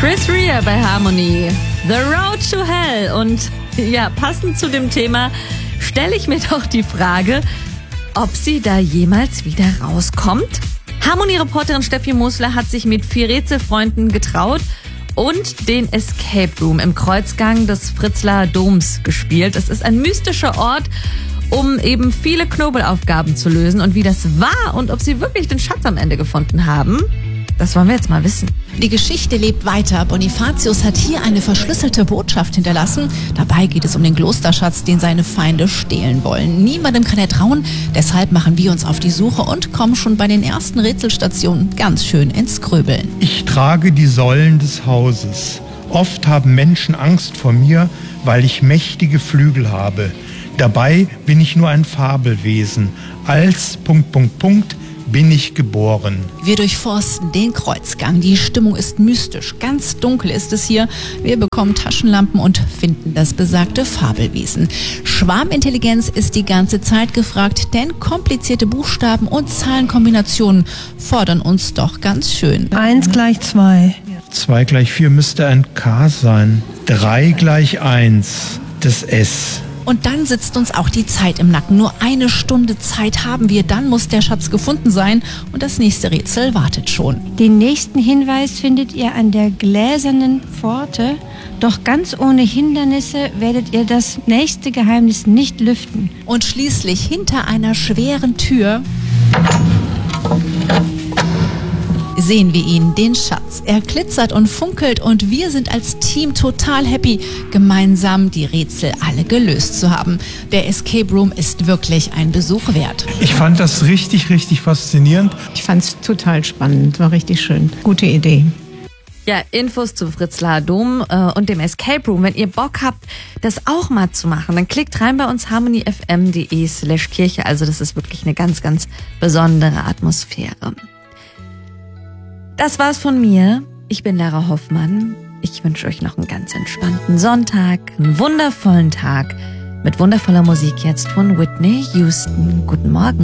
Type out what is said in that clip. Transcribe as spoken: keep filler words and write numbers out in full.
Chris Rea bei Harmony. The Road to Hell. Und ja, passend zu dem Thema stelle ich mir doch die Frage, ob sie da jemals wieder rauskommt. Harmony-Reporterin Steffi Mosler hat sich mit vier Rätselfreunden getraut und den Escape Room im Kreuzgang des Fritzlar Doms gespielt. Es ist ein mystischer Ort, um eben viele Knobelaufgaben zu lösen. Und wie das war und ob sie wirklich den Schatz am Ende gefunden haben, das wollen wir jetzt mal wissen. Die Geschichte lebt weiter. Bonifatius hat hier eine verschlüsselte Botschaft hinterlassen. Dabei geht es um den Klosterschatz, den seine Feinde stehlen wollen. Niemandem kann er trauen. Deshalb machen wir uns auf die Suche und kommen schon bei den ersten Rätselstationen ganz schön ins Grübeln. Ich trage die Säulen des Hauses. Oft haben Menschen Angst vor mir, weil ich mächtige Flügel habe. Dabei bin ich nur ein Fabelwesen. Als Punkt, Punkt, Punkt bin ich geboren. Wir durchforsten den Kreuzgang. Die Stimmung ist mystisch. Ganz dunkel ist es hier. Wir bekommen Taschenlampen und finden das besagte Fabelwesen. Schwarmintelligenz ist die ganze Zeit gefragt, denn komplizierte Buchstaben und Zahlenkombinationen fordern uns doch ganz schön. Eins gleich zwei. Zwei gleich vier müsste ein K sein. Drei gleich eins. Das S. Und dann sitzt uns auch die Zeit im Nacken. Nur eine Stunde Zeit haben wir, dann muss der Schatz gefunden sein und das nächste Rätsel wartet schon. Den nächsten Hinweis findet ihr an der gläsernen Pforte. Doch ganz ohne Hindernisse werdet ihr das nächste Geheimnis nicht lüften. Und schließlich hinter einer schweren Tür sehen wir ihn, den Schatz. Er glitzert und funkelt und wir sind als Team total happy, gemeinsam die Rätsel alle gelöst zu haben. Der Escape Room ist wirklich ein Besuch wert. Ich fand das richtig, richtig faszinierend. Ich fand es total spannend, war richtig schön. Gute Idee. Ja, Infos zu Fritzlar Dom äh, und dem Escape Room. Wenn ihr Bock habt, das auch mal zu machen, dann klickt rein bei uns harmonyfm.de slash Kirche. Also das ist wirklich eine ganz, ganz besondere Atmosphäre. Das war's von mir. Ich bin Lara Hoffmann. Ich wünsche euch noch einen ganz entspannten Sonntag, einen wundervollen Tag mit wundervoller Musik jetzt von Whitney Houston. Guten Morgen.